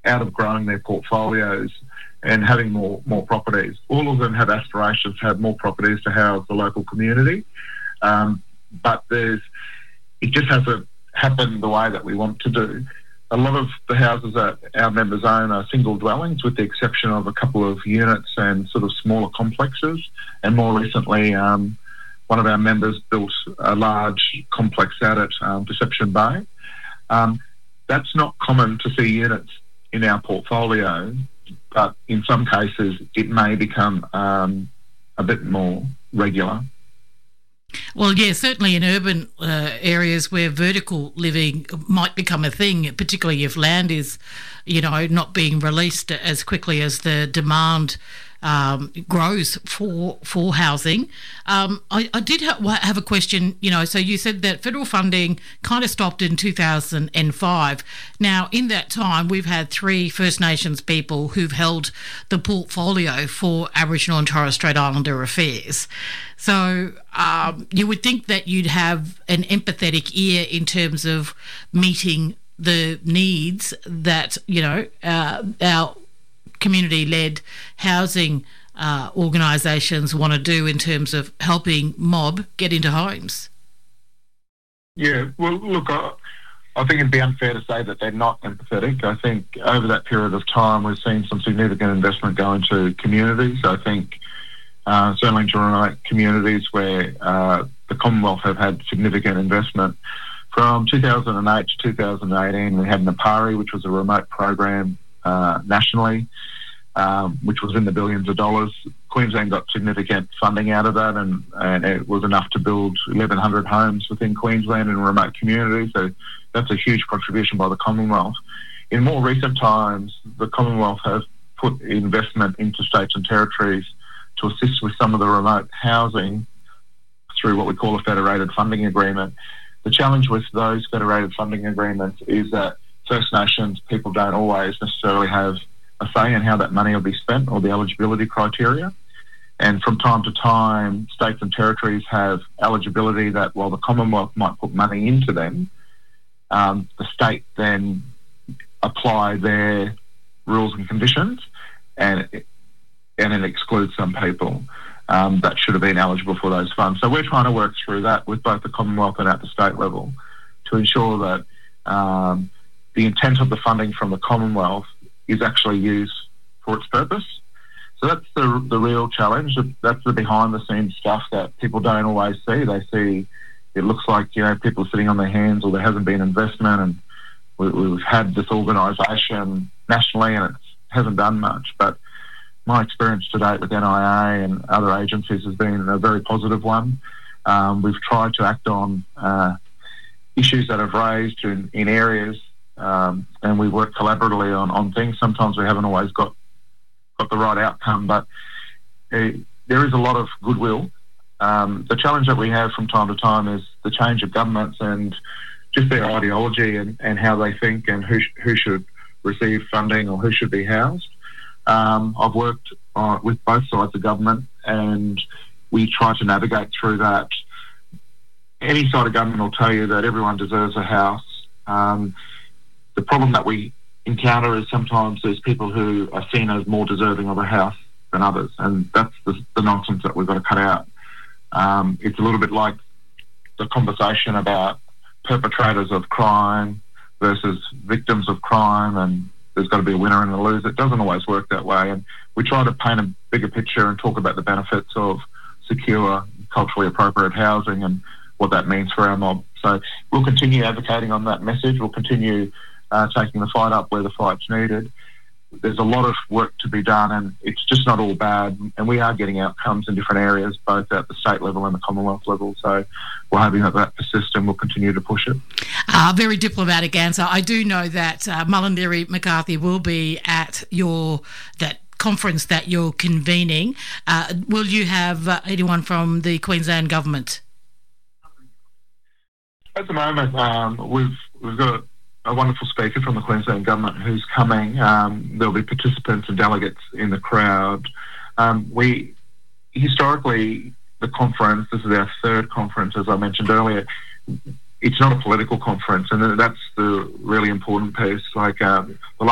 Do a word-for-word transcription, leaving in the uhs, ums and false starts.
out of growing their portfolios and having more more properties. All of them have aspirations to have more properties to house the local community, um, but there's it just hasn't happened the way that we want to do. A lot of the houses that our members own are single dwellings, with the exception of a couple of units and sort of smaller complexes. And more recently, um, one of our members built a large complex out at um, Deception Bay. Um, that's not common to see units in our portfolio, but in some cases it may become um, a bit more regular. Well, yeah, certainly in urban uh, areas where vertical living might become a thing, particularly if land is, you know, not being released as quickly as the demand um, grows for for housing. Um, I, I did ha- have a question, you know, so you said that federal funding kind of stopped in two thousand five. Now, in that time, we've had three First Nations people who've held the portfolio for Aboriginal and Torres Strait Islander affairs. So um, you would think that you'd have an empathetic ear in terms of meeting the needs that, you know, uh, our community-led housing uh, organisations want to do in terms of helping mob get into homes. Yeah, well, look, I, I think it'd be unfair to say that they're not empathetic. I think over that period of time we've seen some significant investment go into communities. I think uh, certainly into remote communities where uh, the Commonwealth have had significant investment. From two thousand eight to two thousand eighteen, we had Napari, which was a remote program uh, nationally, um, which was in the billions of dollars. Queensland got significant funding out of that, and, and it was enough to build eleven hundred homes within Queensland in remote communities. So that's a huge contribution by the Commonwealth. In more recent times, the Commonwealth has put investment into states and territories to assist with some of the remote housing through what we call a federated funding agreement. The challenge with those federated funding agreements is that First Nations people don't always necessarily have a say in how that money will be spent or the eligibility criteria. And from time to time, states and territories have eligibility that while the Commonwealth might put money into them, um, the state then apply their rules and conditions, and it, and it excludes some people um, that should have been eligible for those funds. So we're trying to work through that with both the Commonwealth and at the state level to ensure that um, the intent of the funding from the Commonwealth is actually used for its purpose. So that's the the real challenge. That's the behind-the-scenes stuff that people don't always see. They see it looks like, you know, people are sitting on their hands or there hasn't been investment, and we, we've had this organisation nationally and it hasn't done much. But my experience to date with N I A and other agencies has been a very positive one. Um, we've tried to act on uh, issues that have raised in, in areas, um, and we work collaboratively on, on things. Sometimes we haven't always got got the right outcome, but uh, there is a lot of goodwill. Um, the challenge that we have from time to time is the change of governments and just their ideology and, and how they think and who sh- who should receive funding or who should be housed. Um, I've worked uh, with both sides of government, and we try to navigate through that. Any side of government will tell you that everyone deserves a house. Um, the problem that we encounter is sometimes there's people who are seen as more deserving of a house than others, and that's the, the nonsense that we've got to cut out. Um, it's a little bit like the conversation about perpetrators of crime versus victims of crime, and there's got to be a winner and a loser. It doesn't always work that way, and we try to paint a bigger picture and talk about the benefits of secure, culturally appropriate housing and what that means for our mob. So we'll continue advocating on that message. We'll continue uh, taking the fight up where the fight's needed. There's a lot of work to be done, and it's just not all bad, and we are getting outcomes in different areas, both at the state level and the Commonwealth level. So we're hoping that that persists, and we'll continue to push it. Uh, very diplomatic answer. I do know that uh, Mullumbimby McCarthy will be at your that conference that you're convening. Uh, will you have uh, anyone from the Queensland government? At the moment, um, we've we've got a wonderful speaker from the Queensland government who's coming. Um, there'll be participants and delegates in the crowd. Um, we historically, the conference, this is our third conference, as I mentioned earlier. It's not a political conference, and that's the really important piece. Like um, the